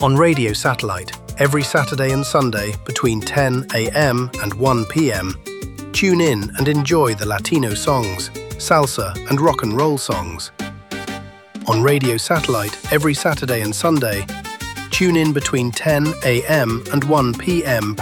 On radio satellite, every Saturday and Sunday between 10 a.m. and 1 p.m. Tune in and enjoy the Latino songs, salsa and rock and roll songs. On radio satellite, every Saturday and Sunday, tune in between 10 a.m. and 1 p.m.